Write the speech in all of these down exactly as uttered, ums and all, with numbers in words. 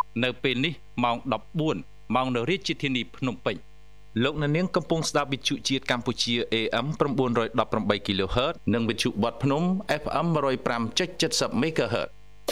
នៅពេលនេះម៉ោងដប់បួនម៉ោងនៅរាជធានីភ្នំពេញលោកអ្នកនាងកំពុងស្ដាប់វិទ្យុជាតិកម្ពុជា A M 918 kHz និងវិទ្យុបត់ភ្នំ F M 105.70 MHz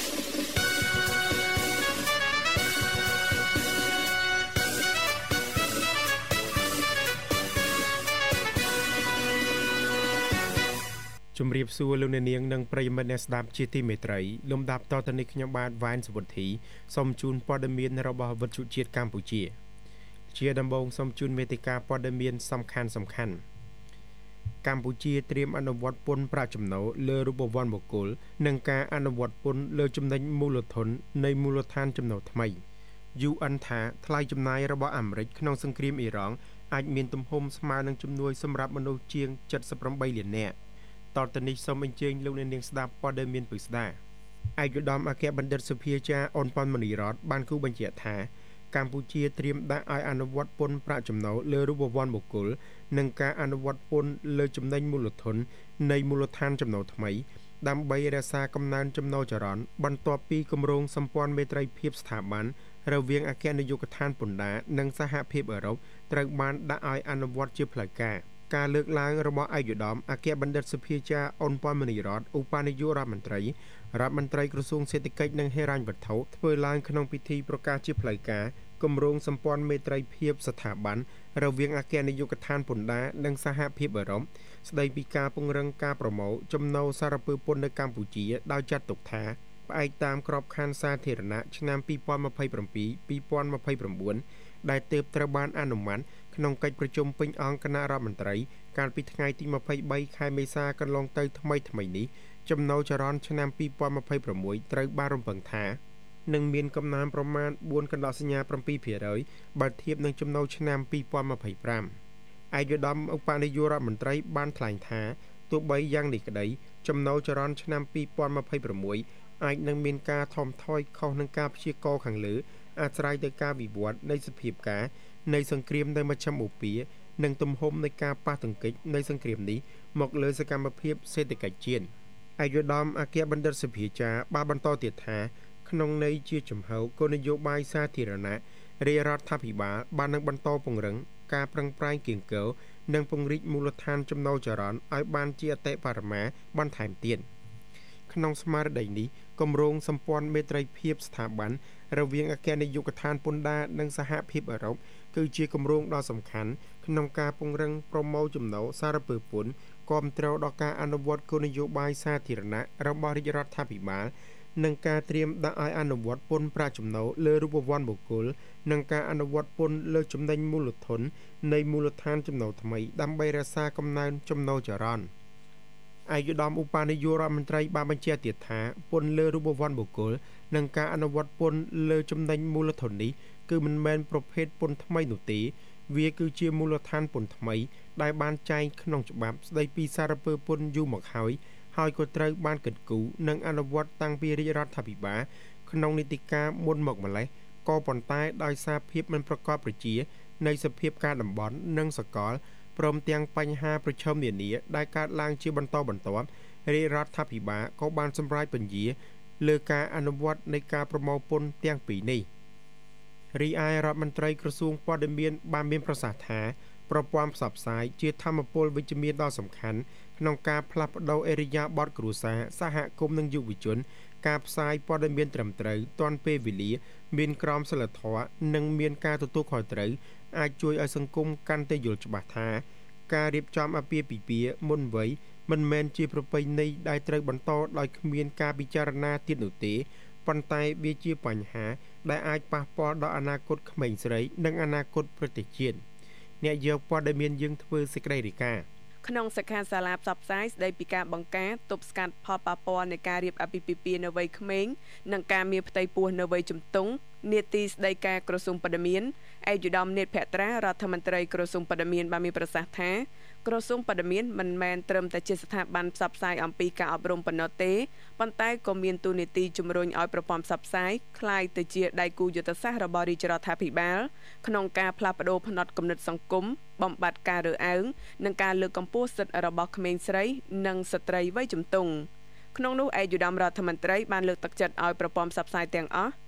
ជំរាបសួរលោកអ្នកនាងនិងប្រិយមិត្តអ្នកស្ដាប់ជាទីមេត្រីលំដាប់តទៅនេះខ្ញុំបាទវ៉ែនសុវត្ថិសូមជូនព័ត៌មានរបស់វិទ្យុជាតិកម្ពុជាជាដំបូងសូមជូនមេតិការព័ត៌មានសំខាន់សំខាន់កម្ពុជាត្រៀមអនុវត្តពន្ធប្រាក់ចំណូលលើរូបវ័ន្តបុគ្គលនិងការអនុវត្តពន្ធលើចំណេញមូលធននៃមូលដ្ឋានចំណូលថ្មី U N ថាថ្លៃចំណាយរបស់អាមេរិកក្នុងសង្គ្រាមអ៊ីរ៉ង់អាចមានទំហំស្មើនឹងជំនួយសម្រាប់មនុស្សជាងเจ็ดสิบแปดលាននាក់តទៅនេះសូមអញ្ជើញលោកអ្នកនាងស្ដាប់ព័ត៌មានពិស្ដាឯកឧត្តមអគ្គបណ្ឌិតសុភាចារអនប៉ុនមនីរតបានគូបញ្ជាក់ថាកម្ពុជាត្រៀមដាក់ឲ្យអនុវត្តពន្ធប្រាក់ចំណូលលើរូបវ័ន្តបុគ្គលនិងការអនុវត្តពន្ធលើចំណេញមូលធននៃមូលដ្ឋានចំណូលថ្មីដើម្បីរក្សាកំណើនចំណូលចរន្តបន្ទាប់ពីគម្រោងសម្ព័ន្ធមេត្រីភាពស្ថាប័នរវាងអគ្គនាយកដ្ឋានពន្ធដារនិងសហភាពអឺរ៉ុបត្រូវបានដាក់ឲ្យអនុវត្តជាផ្លូវការការលើកឡើងរបស់ឯកឧត្តមអគ្គបណ្ឌិតសុភាចារអនប៉ុនមនីរតឧបនាយករដ្ឋមន្ត្រីរដ្ឋមន្ត្រីក្រសួងសេដ្ឋកិច្ចនិងហិរញ្ញវត្ថុធ្វើឡើងក្នុងពិធីប្រកាសជាផ្លូវការគម្រោងសម្ព័ន្ធមេត្រីភាពស្ថាប័នរវាងអគ្គនាយកដ្ឋានពន្ធដារនិងសហភាពអឺរ៉ុបស្ដីពីការពង្រឹងការប្រមូលចំណូលសារពើពន្ធនៅកម្ពុជាដោយចាត់ទុកថាផ្អែកតាមក្របខ័ណ្ឌសាធារណៈឆ្នាំពីរពាន់ម្ភៃប្រាំពីរ ពីរពាន់ម្ភៃប្រាំបួនដែលទើបត្រូវបានអនុម័តក្នុងកិច្ចប្រជុំពេញអង្គគណៈរដ្ឋមន្ត្រីកាលពីថ្ងៃទីម្ភៃបីខែមេសាកន្លងទៅថ្មីថ្មីនេះចំណូលចរន្តឆ្នាំពីរពាន់ម្ភៃប្រាំមួយត្រូវបានរំពឹងថានឹងមានកំណើនប្រមាណបួនកន្លោះសញ្ញា7%បើធៀបនឹងចំណូលឆ្នាំពីរពាន់ម្ភៃប្រាំឯកឧត្តមឧបនាយករដ្ឋមន្ត្រីបានថ្លែងថាទោះបីយ៉ាងនេះក្តីចំណូលចរន្តឆ្នាំពីរពាន់ម្ភៃប្រាំមួយអាចនឹងមានការថមថយខុសនឹងការព្យាករណ៍ខាងលើអាស្រ័យទៅការវិវត្តនៃសភាពការនៃសង្គ្រាមនៅមជ្ឈមបូព៌ានិងទំហំនៃការប៉ះទង្គិចនៃសង្គ្រាមនេះមកលើសកម្មភាពសេដ្ឋកិច្ចជាតិឯកឧត្តមអគ្គបណ្ឌិតសុភាចារបានបន្តទៀតថាក្នុងន័យជាចំហគោលនយោបាយសាធារណៈរាជរដ្ឋាភិបាលបាននឹងបន្តពង្រឹងការប្រឹងប្រែងគៀងគរនិងពង្រីកមូលដ្ឋានចំណូលចរន្តឲ្យបានជាអតិបរមាបន្ថែមទៀតក្នុងស្មារតីនេះគម្រោងសម្ព័ន្ធមេត្រីភាពស្ថាប័នរវាងអគ្គនាយកដ្ឋានពន្ធដារនិងសហភាពអឺរ៉ុបគឺជាគម្រោងដ៏សំខាន់ក្នុងការពង្រឹងប្រមូលចំណូលសារពើពន្ធគាំទ្រដល់ការអនុវត្តគោលនយោបាយសាធារណៈរបស់រាជរដ្ឋាភិបាលនិងការត្រៀមដាក់ឲ្យអនុវត្តពន្ធប្រាក់ចំណូលលើរូបវ័ន្តបុគ្គលនិងការអនុវត្តពន្ធលើចំណេញមូលធននៃមូលដ្ឋានចំណូលថ្មីដើម្បីរក្សាកំណើនចំណូលចរន្តឯកឧត្តមឧបនាយករដ្ឋមន្ត្រីបានបញ្ជាក់ទៀតថាពន្ធលើរូបវ័ន្តបុគ្គលនិងការអនុវត្តពន្ធលើចំណេញមូលធននេះគឺមិនមែនប្រភេទពន្ធថ្មីនោះទេវាគឺជាមូលដ្ឋានពន្ធថ្មីដែលបានចែងក្នុងច្បាប់ស្តីពីសារពើពន្ធយូរមកហើយហើយក៏ត្រូវបានកិត្តគូនិងអនុវត្តតាំងពីរាជរដ្ឋាភិបាលក្នុងនីតិកាលមុនមកម្លេះក៏ប៉ុន្តែដោយសារភាពមិនប្រកបប្រជានៃសភាពការតំបន់និងសកលព្រមទាំងបញ្ហាប្រឈមនានាដែលកើតឡើងជាបន្តបន្ទាប់រាជរដ្ឋាភិបាលក៏បានសម្រេចបញ្ជាលើការអនុវត្តនៃការប្រមូលពន្ធទាំងពីរនេះរីឯរដ្ឋមន្ត្រីក្រសួងព័ត៌មានបានមានប្រសាសន៍ថាប្រព័ន្ធផ្សព្វផ្សាយជាធម្មពលវិជ្ជមានដ៏សំខាន់ក្នុងការផ្លាស់ប្តូរអរិយាប័ត្រគ្រួសារសហគមន៍និងយុវជនការផ្សាយព័ត៌មានត្រឹមត្រូវទាន់ពេលវេលាមានក្រមសីលធម៌និងមានការទទួលខុសត្រូវអាចជួយឲ្យសង្គមកាន់តែយល់ច្បាស់ថាការរៀបចំអាពាហ៍ពិពាហ៍មុនវ័យមិនមែនជាប្រពៃណីដែលត្រូវបន្តដោយគ្មានការពិចារណាទៀតនោះទេប៉ុន្តែវាជាបញ្ហាដែលអាចប៉ះពាល់ដល់អនាគតក្មេងស្រីនិងអនាគតប្រទេសជាតិអ្នកយកព័ត៌មានយើងធ្វើសេចក្តីរាយការណ៍ក្នុងសិក្ខាសាលាផ្សព្វផ្សាយស្ដីពីការបង្ការទប់ស្កាត់ផលប៉ះពាល់នៃការរៀបអាពាហ៍ពិពាហ៍នៅវ័យក្មេងនិងការមានផ្ទៃពោះនៅវ័យជំទង់នេតិស្ដីការក្រសួងព័ត៌មានឯកឧត្តមនេតភក្ត្រារដ្ឋមន្ត្រីក្រសួងព័ត៌មានបានមានប្រសាសន៍ថាក្រសួងព័ត៌មានមិនមែនត្រឹមតែជាស្ថាប័នផ្សព្វផ្សាយអំពីការអប់រំប៉ុណ្ណោះទេប៉ុន្តែក៏មានតួនាទីជំរុញឲ្យប្រព័ន្ធផ្សព្វផ្សាយคล้ายទៅជាដៃគូយុទ្ធសាស្ត្ររបស់រាជរដ្ឋាភិបាលក្នុងការផ្លាស់ប្តូរផ្នត់គំនិតសង្គមបំបត្តិការរើសអើងនិងការលើកកម្ពស់សិទ្ធិរបស់ក្មេងស្រីនិងស្ត្រីវ័យជំទង់ក្នុងនោះឯកឧត្តមរដ្ឋមន្ត្រីបានលើកទឹកចិត្តឲ្យប្រព័ន្ធផ្សព្វផ្សាយទាំងអស់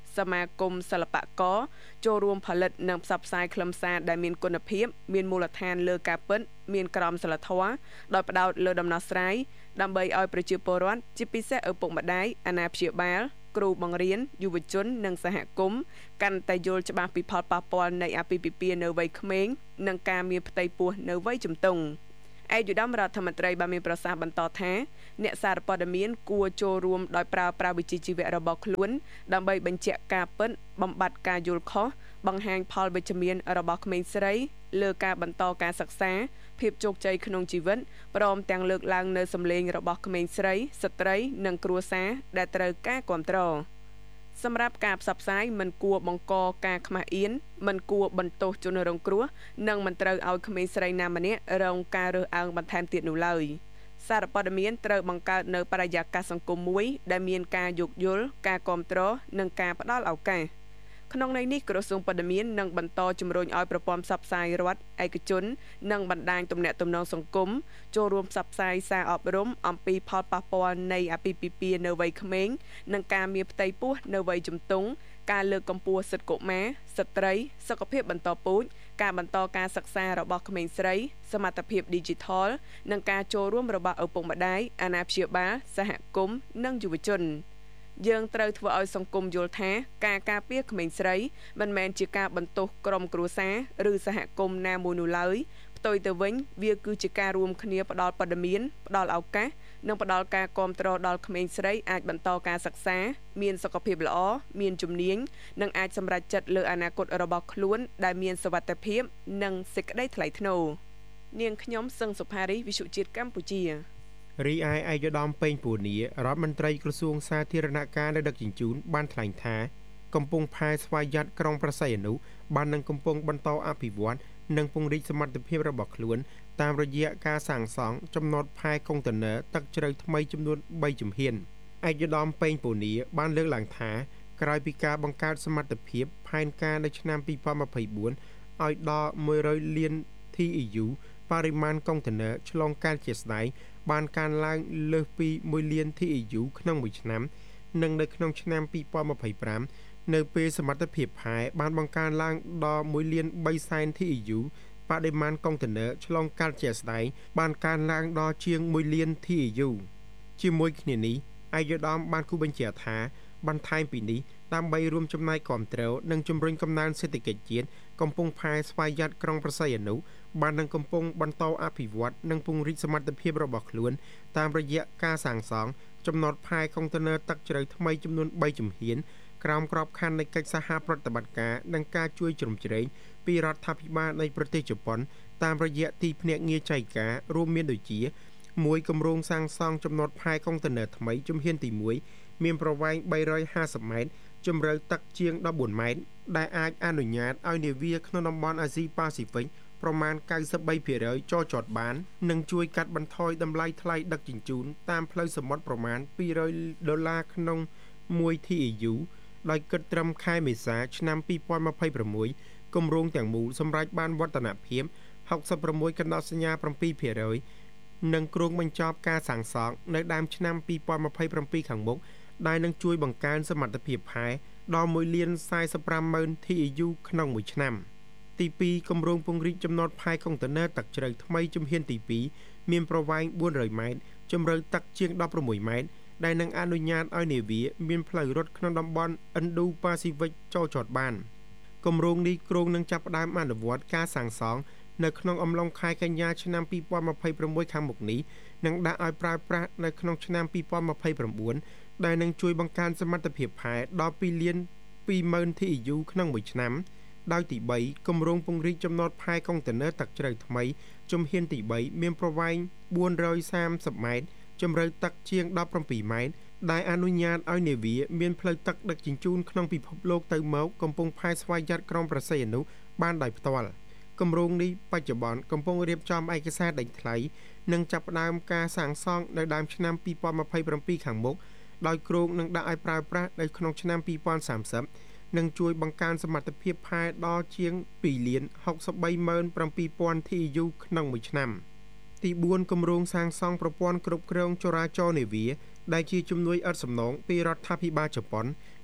សមាគមសិល្បករចូលរួមផលិតនិងផ្សព្វផ្សាយខ្លឹមសារដែលមានគុណភាពមានមូលដ្ឋានលើការពិតមានក្រមសីលធម៌ដោយផ្ដោតលើដំណោះស្រាយដើម្បីឲ្យប្រជាពលរដ្ឋជាពិសេសឪពុកម្ដាយអាណាព្យាបាលគ្រូបង្រៀនយុវជននិងសហគមន៍កាន់តែយល់ច្បាស់ពីផលប៉ះពាល់នៃអាពាហ៍ពិពាហ៍នៅវ័យក្មេងនិងការមានផ្ទៃពោះនៅវ័យជំទង់ឯកឧត្តមរដ្ឋមន្ត្រីបានមានប្រសាសន៍បន្តថាអ្នកសារព័ត៌មានគួរចូលរួមដោយប្រើប្រាស់វិជ្ជាជីវៈរបស់ខ្លួនដើម្បីបញ្ជាក់ការពិតបំបត្តិការយល់ខុសបង្ហាញផលវិជ្ជមានរបស់ក្មេងស្រីលើការបន្តការសិក្សាភាពជោគជ័យក្នុងជីវិតព្រមទាំងលើកឡើងនៅសម្លេងរបស់ក្មេងស្រីស្ត្រីនិងគ្រួសារដែលត្រូវការគាំទ្រសម្រាប់ការផ្សព្វផ្សាយមិនគួរបង្កការខ្មាស់អៀនមិនគួរបន្ទោសជនរងគ្រោះនិងមិនត្រូវឲ្យក្មេងស្រីណាម្នាក់រងការរើសអើងបន្ថែមទៀតនោះឡើយសារព័ត៌មានត្រូវបង្កើតនៅបរិយាកាសសង្គមមួយដែលមានការយោគយល់ការគាំទ្រនិងការផ្ដល់ឱកាសក្នុងន័យនេះក្រសួងព័ត៌មាននឹងបន្តជំរុញឲ្យប្រព័ន្ធផ្សព្វផ្សាយរដ្ឋឯកជននិងបណ្ដាញទំនាក់ទំនងសង្គមចូលរួមផ្សព្វផ្សាយសារអប់រំអំពីផលប៉ះពាល់នៃអាពាហ៍ពិពាហ៍នៅវ័យក្មេងនិងការមានផ្ទៃពោះនៅវ័យជំទង់ការលើកកម្ពស់សិទ្ធិកុមារស្ត្រីសុខភាពបន្តពូជការបន្តការសិក្សារបស់ក្មេងស្រីសមត្ថភាព Digital និងការចូលរួមរបស់ឪពុកម្ដាយអាណាព្យាបាលសហគមន៍និងយុវជនយើងត្រូវធ្វើឲ្យសង្គមយល់ថាការការពារក្មេងស្រីមិនមែនជាការបន្ទោសក្រុមគ្រួសារឬសហគមន៍ណាមួយនោះឡើយផ្ទុយទៅវិញវាគឺជាការរួមគ្នាផ្ដល់ព័ត៌មានផ្ដល់ឱកាសនិងផ្ដល់ការគាំទ្រដល់ក្មេងស្រីអាចបន្តការសិក្សាមានសុខភាពល្អមានជំនាញនិងអាចសម្រេចចិត្តលើអនាគតរបស់ខ្លួនដែលមានសុវត្ថិភាពនិងសេចក្តីថ្លៃថ្នូរនាងខ្ញុំសឹងសុផារីវិទ្យុជាតិកម្ពុជារីឯឯកឧត្តមពេញពូនីរដ្ឋមន្ត្រីក្រសួងសាធារណការនិងដឹកជញ្ជូនបានថ្លែងថាកំពង់ផែស្វយ័តក្រុងប្រស័យអនុបាននឹងកំពុងបន្តអភិវឌ្ឍនិងពង្រីកសមត្ថភាពរបស់ខ្លួនតាមរយៈការសាងសង់ចំណតផែកុងតឺន័រទឹកជ្រៅថ្មីចំនួនបីជំហានឯកឧត្តមពេញពូនីបានលើកឡើងថាក្រោយពីការបង្កើតសមត្ថភាពផែនការនៅឆ្នាំពីរពាន់ម្ភៃបួនឲ្យដល់មួយរយលាន ធី អ៊ី យូ បរិមាណកុងតឺន័រឆ្លងកាត់ជាស្ដែងបានកើនឡើងលើសពីមួយលាន ធី អ៊ី យូ ក្នុងមួយឆ្នាំនិងនៅក្នុងឆ្នាំពីរពាន់ម្ភៃប្រាំនៅពេលសមត្ថភាពផែបានបង្កើនឡើងដល់មួយលានបីសែន ធី អ៊ី យូ បរិមាណកុងតឺន័រឆ្លងកាត់ជាស្ដែងបានកើនឡើងដល់ជាងមួយលាន ធី អ៊ី យូ ជាមួយគ្នានេះឯកឧត្តមបានគូបញ្ជាក់ថាបន្ថែមពីនេះដើម្បីរួមចំណែកគាំទ្រនិងជំរុញកំណើនសេដ្ឋកិច្ចជាតិកំពង់ផែស្វយ័តក្រុងប្រស័យអនុបាននឹងកំពុងបន្តអភិវឌ្ឍនិងពង្រីកសមត្ថភាពរបស់ខ្លួនតាមរយៈការសាងសង់ចំណតផែកុងតឺន័រទឹកជ្រៅថ្មីចំនួនបីជំហានក្រោមក្របខ័ណ្ឌនៃកិច្ចសហប្រតិបត្តិការនិងការជួយជ្រោមជ្រែងពីរដ្ឋាភិបាលនៃប្រទេសជប៉ុនតាមរយៈទីភ្នាក់ងារចែកការរួមមានដូចជាមួយគម្រោងសាងសង់ចំណតផែកុងតឺន័រថ្មីជំហានទីមួយមានប្រវែងបីរយហាសិបម៉ែត្រជម្រៅទឹកជាងដប់បួនម៉ែត្រដែលអាចអនុញ្ញាតឲ្យនាវាក្នុងតំបន់អាស៊ីប៉ាស៊ីហ្វិកប្រមាណកៅសិបបីភាគរយចរចតបាននិងជួយកាត់បន្ថយតម្លៃថ្លៃដឹកជញ្ជូនតាមផ្លូវសមុទ្រប្រមាណពីររយដុល្លារក្នុងមួយ ធី អ៊ី យូ ដោយគិតត្រឹមខែមេសាឆ្នាំពីរពាន់ម្ភៃប្រាំមួយគម្រោងទាំងមូលសម្រាប់បានវឌ្ឍនភាពហុកសិបប្រាំមួយកណ្ដោសញ្ញាប្រាំពីរភាគរយនិងគ្រោងបញ្ចប់ការសាងសង់នៅដើមឆ្នាំពីរពាន់ម្ភៃប្រាំពីរខាងមុខដែលនឹងជួយបង្កើនសមត្ថភាពផែដល់មួយលានសែសិបប្រាំម៉ឺន ធី អ៊ី យូ ក្នុងមួយឆ្នាំទីពីរគម្រោងពង្រីកចំណតផែកុងតឺន័រទឹកជ្រៅថ្មីជំហានទីពីរមានប្រវែងបួនរយម៉ែត្រជម្រៅទឹកជាងដប់ប្រាំមួយម៉ែត្រដែលនឹងអនុញ្ញាតឲ្យនាវាមានផ្លូវរត់ក្នុងតំបន់ Indo-Pacific ចូលចតបានគម្រោងនេះគ្រោងនឹងចាប់ផ្ដើមអនុវត្តការសាងសង់នៅក្នុងអំឡុងខែកញ្ញាឆ្នាំពីរពាន់ម្ភៃប្រាំមួយខាងមុខនេះនឹងដាក់ឲ្យប្រើប្រាស់នៅក្នុងឆ្នាំពីរពាន់ម្ភៃប្រាំបួនដែលនឹងជួយបង្កើនសមត្ថភាពផែដល់ពីរលានពីរម៉ឺន ធី អ៊ី យូ ក្នុងមួយឆ្នាំដោយទីបីគម្រោងពង្រីកចំណតផែកុងតឺន័រទឹកជ្រៅថ្មីជំហានទីបីមានប្រវែងបួនរយសាមសិបម៉ែត្រជម្រៅទឹកជាងដប់ប្រាំពីរម៉ែត្រដែលអនុញ្ញាតឲ្យនាវាមានផ្លូវទឹកដឹកជញ្ជូនក្នុងពិភពលោកទៅមកកំពង់ផែស្វយ័តក្រុងប្រស័យអនុបានដោយផ្ទាល់គម្រោងនេះបច្ចុប្បន្នកំពុងរៀបចំឯកសារដេញថ្លៃនិងចាប់ផ្ដើមការសាងសង់នៅដើមឆ្នាំពីរពាន់ម្ភៃប្រាំពីរខាងមុខដោយគ្រោងនឹងដាក់ឲ្យប្រើប្រាស់នៅក្នុងឆ្នាំពីរពាន់សាមសិបនិងជួយបង្កើនសមត្ថភាពផែដល់ជាងពីរលានហុកសិបបីម៉ឺនប្រាំពីរពាន់ ធី អ៊ី យូ ក្នុងមួយឆ្នាំទីបួនគម្រោងសាងសង់ប្រព័ន្ធគ្រប់គ្រងចរាចរណ៍នាវាដែលជាជំនួយឥតសំណងពីរដ្ឋាភិបាលជប៉ុន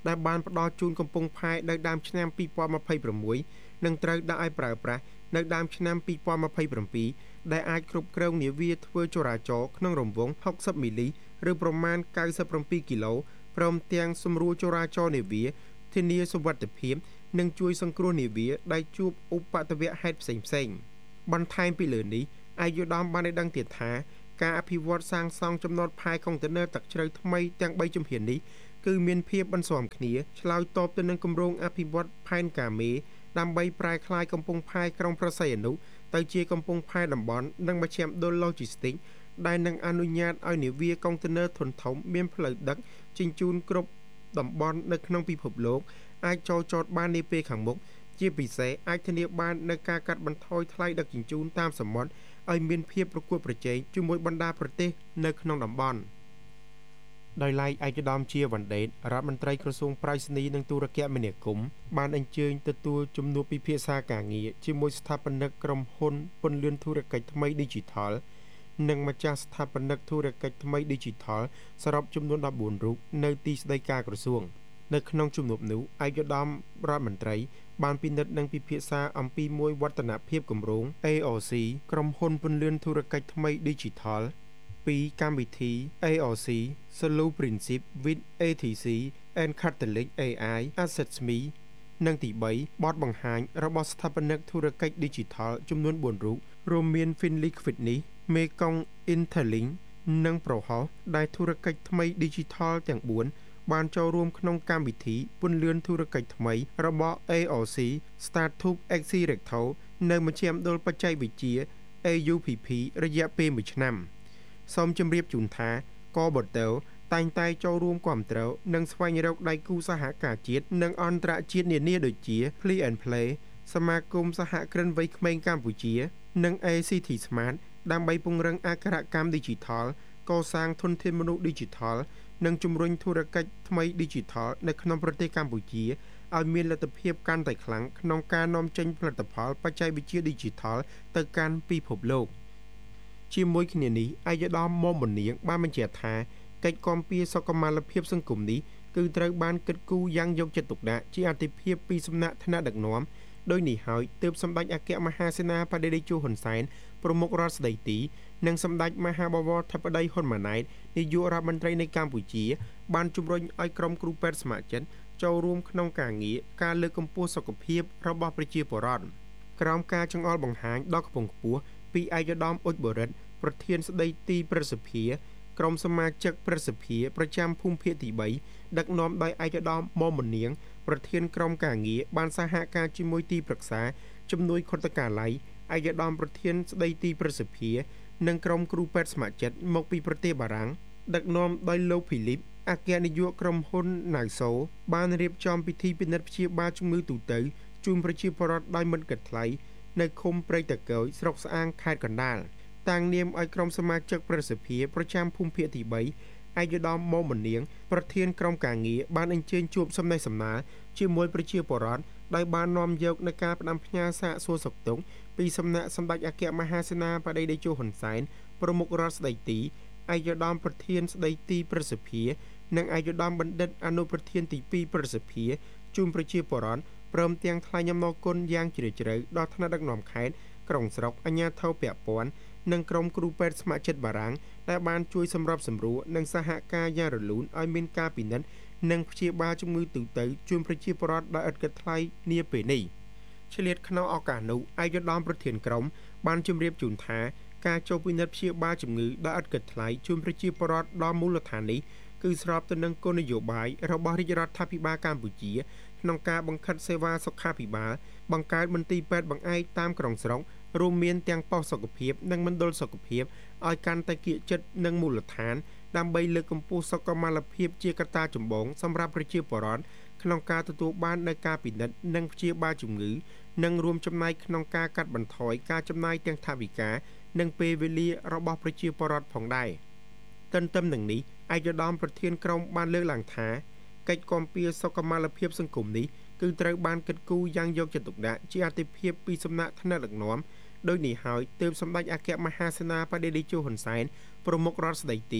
ដែលបានផ្ដល់ជូនកំពង់ផែនៅដើមឆ្នាំពីរពាន់ម្ភៃប្រាំមួយ និងត្រូវដាក់ឲ្យប្រើប្រាស់នៅដើមឆ្នាំពីរពាន់ម្ភៃប្រាំពីរ ដែលអាចគ្រប់គ្រងនាវាធ្វើចរាចរណ៍ក្នុងរង្វង់ហុកសិបមីលីឬប្រមាណកៅសិប៧គីឡូព្រមទាំងសម្រួលចរាចរណ៍នាវាធានាសុវត្ថិភាពនិងជួយសង្គ្រោះនាវាដែលជួបឧបទ្ទវហេតុផ្សេងៗបន្ថែមពីលើនេះអាយុដំបានឲ្យដឹងទៀតថាការអភិវឌ្ឍសាងសង់ចំណតផែកុងតឺន័រទឹកជ្រៅថ្មីទាំងបីជំហាននេះគឺមានភាពបន្ស៊ាំគ្នាឆ្លើយតបទៅនឹងគម្រោងអភិវឌ្ឍផែនការមេដើម្បីប្រែក្លាយកំពង់ផែក្រុងព្រះសីហនុទៅជាកំពង់ផែតំបន់និងមជ្ឈមណ្ឌលឡូជីស្ទីកដែលនឹងអនុញ្ញាតឲ្យនាវាកុងតឺន័រធុនធំមានផ្លូវដឹកជញ្ជូនគ្រប់តំបន់នៅក្នុងពិភពលោកអាចចូលចតបាននាពេលខាងមុខជាពិសេសអាចធានាបាននូវការកាត់បន្ថយថ្លៃដឹកជញ្ជូនតាមសមុទ្រឲ្យមានភាពប្រកួតប្រជែងជាមួយបណ្ដាប្រទេសនៅក្នុងតំបន់ដោយឡែកឯកឧត្តមជាវណ្ដេតរដ្ឋមន្ត្រីក្រសួងប្រៃសណីនិងទូរគមនាគមន៍បានអញ្ជើញទទួលជំនួបពិភាក្សាការងារជាមួយស្ថាបនិកក្រុមហ៊ុនពន្លឿនធុរកិច្ចថ្មី Digital និងម្ចាស់ស្ថាបនិកធុរកិច្ចថ្មី Digital សរុបចំនួនដប់បួនរូបនៅទីស្តីការក្រសួងនៅក្នុងជំនួបនោះឯកឧត្តមរដ្ឋមន្ត្រីបានពិនិត្យនិងពិភាក្សាអំពីមួយវឌ្ឍនភាពគម្រោង A O C ក្រុមហ៊ុនពន្លឿនធុរកិច្ចថ្មី Digital ពីកម្មវិធី A O C Solu Principle with เอ ที ซี and Catalyst เอ ไอ Assets Me និងទីបីបទបង្ហាញរបស់ស្ថាបនិកធុរកិច្ច Digital ចំនួនបួនរូបរួមមាន Finley Fitness, Mekong Interlink និង ProHouse ដែលធុរកិច្ចថ្មី Digital ទាំងបួនបានចូលរួមក្នុងកម្មវិធីពន្លឿនធុរកិច្ចថ្មីរបស់ A O C Startup Accelerator នៅមជ្ឈមណ្ឌលបច្ចេកវិទ្យា A U P P រយៈពេលមួយឆ្នាំសូមជម្រាបជូនថាកបតើតែងតែចូលរួមគាំទ្រនិងស្វែងរកដៃគូសហការជាតិនិងអន្តរជាតិនានាដូចជា Play and Play សមាគមសហគ្រិនវ័យក្មេងកម្ពុជានិង A C T Smart ដើម្បីពង្រឹងអក្ខរកម្ម Digital កសាងធនធានមនុស្ស Digital និងជំរុញធុរកិច្ចថ្មី Digital នៅក្នុងប្រទេសកម្ពុជាឲ្យមានលទ្ធភាពកាន់តែខ្លាំងក្នុងការនាំចេញផលិតផលបច្ចេកវិទ្យា Digital ទៅកាន់ពិភពលោកជាមួយគ្នានេះឯកឧត្តមមុំមនាងបានបញ្ជាក់ថាកិច្ចគាំពារសុខុមាលភាពសង្គមនេះគឺត្រូវបានគិតគូរយ៉ាងយកចិត្តទុកដាក់ជាអាទិភាពពីសំណាក់ថ្នាក់ដឹកនាំដោយនេះហើយទើបសម្ដេចអគ្គមហាសេនាបតីតេជោហ៊ុនសែនប្រមុខរដ្ឋស្ដីទីនិងសម្ដេចមហាបវរធិបតីហ៊ុនម៉ាណែតនាយករដ្ឋមន្ត្រីនៃកម្ពុជាបានជំរុញឲ្យក្រុមគ្រូពេទ្យស្ម័គ្រចិត្តចូលរួមក្នុងការងារការលើកកម្ពស់សុខភាពរបស់ប្រជាពលរដ្ឋក្រោមការចង្អុលបង្ហាញដ៏ខ្ពង់ខ្ពស់ពីឯកឧត្តមអ៊ុចបរិទ្ធប្រធានស្ដីទីប្រសិទ្ធិក្រុមសមាជិកប្រសិទ្ធិប្រចាំភូមិភាគទីបីដឹកនាំដោយឯកឧត្តមមុំមនាងប្រធានក្រុមការងារបានសហការជាមួយទីប្រឹក្សាជំនួយខុទ្ទកាល័យឯកឧត្តមប្រធានស្ដីទីប្រសិទ្ធិនិងក្រុមគ្រូពេទ្យស្ម័គ្រចិត្តមកពីប្រទេសបារាំងដឹកនាំដោយលោកភីលីបអគ្គនាយកក្រុមហ៊ុន Nauso បានរៀបចំពិធីពិនិត្យព្យាបាលជំងឺទូទៅជូនប្រជាពលរដ្ឋដោយមិនគិតថ្លៃនៅឃុំព្រែកតកោយស្រុកស្អាងខេត្តកណ្ដាលតាំងនាមឲ្យក្រុមសមាជិកប្រសិទ្ធិប្រចាំភូមិភាគទីបីឯកឧត្តមមុំមនាងប្រធានក្រុមការងារបានអញ្ជើញជួបសំណេះសំណាលជាមួយប្រជាពលរដ្ឋដោយបាននាំយកនូវការផ្ដាំផ្ញើសាកសួរសុខទុក្ខពីសំណាក់សម្ដេចអគ្គមហាសេនាបតីតេជោហ៊ុនសែនប្រមុខរដ្ឋស្ដីទីឯកឧត្តមប្រធានស្ដីទីប្រសិទ្ធិនិងឯកឧត្តមបណ្ឌិតអនុប្រធានទីពីរប្រសិទ្ធិជូនប្រជាពលរដ្ឋព្រមទាំងថ្លែងអំណរគុណយ៉ាងជ្រាលជ្រៅដល់ថ្នាក់ដឹកនាំខេត្តក្រុងស្រុកអាជ្ញាធរពាក់ព័ន្ធនិងក្រុមគ្រូពេទ្យស្ម័គ្រចិត្តបារាំងដែលបានជួយសម្របសម្រួលនិងសហការយ៉ាងរលូនឲ្យមានការពិនិត្យនិងព្យាបាលជំងឺទូទៅជូនប្រជាពលរដ្ឋដោយឥតគិតថ្លៃនាពេលនេះឆ្លៀតក្នុងឱកាសនោះឯកឧត្តមប្រធានក្រុមបានជម្រាបជូនថាការចូលពិនិត្យព្យាបាលជំងឺដោយឥតគិតថ្លៃជូនប្រជាពលរដ្ឋដល់មូលដ្ឋាននេះគឺស្របទៅនឹងគោលនយោបាយរបស់រាជរដ្ឋាភិបាលកម្ពុជាក្នុងការបង្ខិតសេវាសុខាភិបាលបង្កើតមន្ទីរពេទ្យបង្អែកតាមក្រុងស្រុករួមមានទាំងប៉ុស្តិ៍សុខភាពនិងមណ្ឌលសុខភាពឲ្យកាន់តែគៀកជិតនឹងមូលដ្ឋានដើម្បីលើកកម្ពស់សុខុមាលភាពជាកត្តាចម្បងសម្រាប់ប្រជាពលរដ្ឋក្នុងការទទួលបាននូវការពិនិត្យនិងព្យាបាលជំងឺនិងរួមចំណែកក្នុងការកាត់បន្ថយការចំណាយទាំងថវិកានិងពេលវេលារបស់ប្រជាពលរដ្ឋផងដែរទន្ទឹមនឹងនេះឯកឧត្តមប្រធានក្រុមបានលើកឡើងថាកិច្ចគាំពារសុខុមាលភាពសង្គមនេះគឺត្រូវបានគិតគូរយ៉ាងយកចិត្តទុកដាក់ជាអាទិភាពពីសំណាក់ថ្នាក់ដឹកនាំដោយនេះហើយទើបសម្ដេចអគ្គមហាសេនាបតីតេជោហ៊ុនសែនប្រមុខរដ្ឋស្ដីទី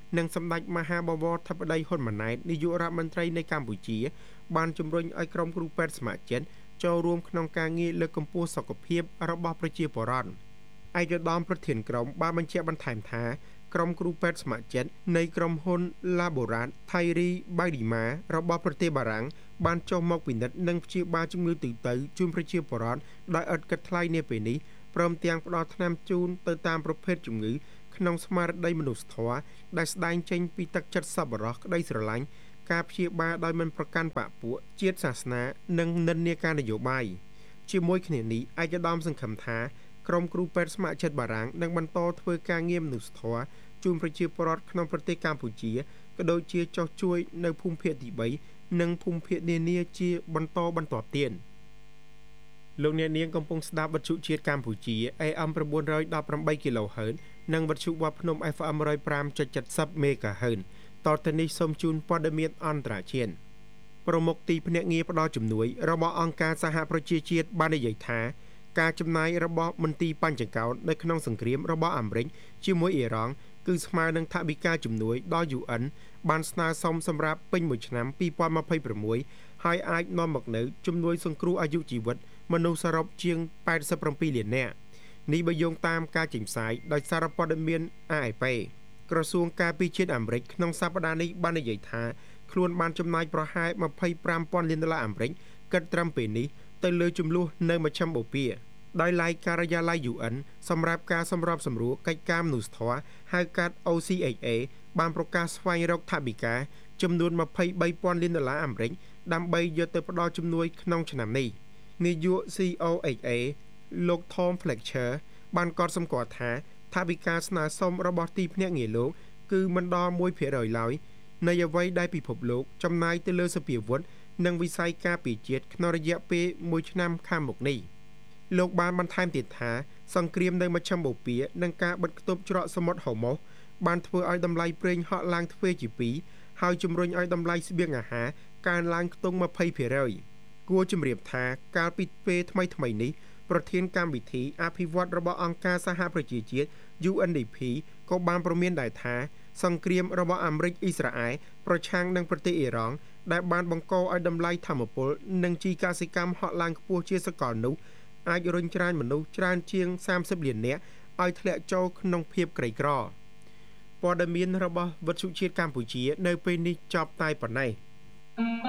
និងសម្ដេចមហាបវរធិបតីហ៊ុនម៉ាណែតនាយករដ្ឋមន្ត្រីនៃកម្ពុជាបានជំរុញឲ្យក្រុមគ្រូពេទ្យស្ម័គ្រចិត្តចូលរួមក្នុងការងារលើកកម្ពស់សុខភាពរបស់ប្រជាពលរដ្ឋឯកឧត្តមប្រធានក្រុមបានបញ្ជាក់បន្ថែមថាក្រុមគ្រូពេទ្យស្ម័គ្រចិត្តនៃក្រុមហ៊ុន Laborat Thierry Baidima របស់ប្រទេសបារាំងបានចុះមកពិនិត្យនិងព្យាបាលជំងឺទូទៅជូនប្រជាពលរដ្ឋដោយឥតគិតថ្លៃនាពេលនេះព្រមទាំងផ្ដល់ថ្នាំជូនទៅតាមប្រភេទជំងឺក្នុងស្មារតីមនុស្សធម៌ដែលស្ដែងចេញពីទឹកចិត្តសប្បុរសក្តីស្រឡាញ់ការព្យាបាលដោយមិនប្រកាន់បកពួកជាតិសាសនានិងនិន្នាការនយោបាយជាមួយគ្នានេះឯកឧត្តមសង្ឃឹមថាក្រុមគ្រូពេទ្យស្ម័គ្រចិត្តបារាំងនឹងបន្តធ្វើការងារមនុស្សធម៌ជូនប្រជាពលរដ្ឋក្នុងប្រទេសកម្ពុជាក៏ដូចជាចុះជួយនៅភូមិភាគទីបីនិងភូមិភាគនានាជាបន្តបន្ទាប់ទៀតលោកអ្នកនាងកំពុងស្ដាប់វិទ្យុជាតិកម្ពុជា เอ เอ็ม nine ten eight គីឡូហឺត និងវិទ្យុវត្តភ្នំ เอฟ เอ็ม one oh five point seven zero មេហ្គាហឺតតទៅនេះសូមជូនព័ត៌មានអន្តរជាតិប្រមុខទីភ្នាក់ងារផ្ដល់ជំនួយរបស់អង្គការសហប្រជាជាតិបាននិយាយថាការចំណាយរបស់មន្ទីរបញ្ចកោណនៅក្នុងសង្គ្រាមរបស់អាមេរិកជាមួយអ៊ីរ៉ង់គឺស្មើនឹងថវិកាជំនួយដល់ ยู เอ็น បានស្នើសុំសម្រាប់ពេញមួយឆ្នាំtwenty twenty-sixហើយអាចនាំមកនូវជំនួយសង្គ្រោះអាយុជីវិតមនុស្សសរុបជាងeighty-sevenលាននាក់នេះបើយោងតាមការចេញផ្សាយដោយសារព័ត៌មាន เอ เอ พี ក្រសួងការពារជាតិអាមេរិកក្នុងសប្តាហ៍នេះបាននិយាយថាខ្លួនបានចំណាយប្រហែលtwenty-five thousandលានដុល្លារអាមេរិកគិតត្រឹមពេលនេះទៅលើចំនួននៅមជ្ឈមបូព៌ាដោយឡែកការិយាល័យ ยู เอ็น សម្រាប់ការសម្របសម្រួលកិច្ចការមនុស្សធម៌ហៅកាត់ โอ ซี เอช เอ បានប្រកាសស្វែងរកថវិកាចំនួនtwenty-three thousandលានដុល្លារអាមេរិកដើម្បីយកទៅផ្ដល់ជំនួយក្នុងឆ្នាំនេះនាយក ซี โอ เอช เอ លោក Tom Fletcher បានកត់សម្គាល់ថាថវិកាស្នើសុំរបស់ទីភ្នាក់ងារលោកគឺមិនដល់one percentឡើយនៃអ្វីដែលពិភពលោកចំណាយទៅលើសភាវុធនិងវិស័យការពារជាតិក្នុងរយៈពេលមួយឆ្នាំខាងមុខនេះលោកបានបន្ថែមទៀតថាសង្គ្រាមនៅមជ្ឈមបូព៌ានិងការបិទគប់ច្រកសមុទ្រហូម៉ូសបានធ្វើឲ្យតម្លៃប្រេងហក់ឡើងទ្វេជាពីរហើយជំរុញឲ្យតម្លៃស្បៀងអាហារកើនឡើងខ្ទង់twenty percentគួរជម្រាបថាកាលពីពេលថ្មីថ្មីនេះប្រធានកម្មវិធីអភិវឌ្ឍរបស់អង្គការសហប្រជាជាតិ ยู เอ็น ดี พี ក៏បានព្រមានដែរថាសង្គ្រាមរបស់អាមេរិកអ៊ីស្រាអែលប្រឆាំងនឹងប្រទេសអ៊ីរ៉ង់ដែលបានបង្កឲ្យតម្លៃថាមពលនិងជីកសិកម្មហក់ឡើងខ្ពស់ជាសកលនោះអាចរុញច្រានមនុស្សច្រើនជាងthirtyលាននាក់ឲ្យធ្លាក់ចូលក្នុងភាពក្រីក្រព័ត៌មានរបស់វិទ្យុជាតិកម្ពុជានៅពេលនេះចប់តែប៉ុណ្ណេះ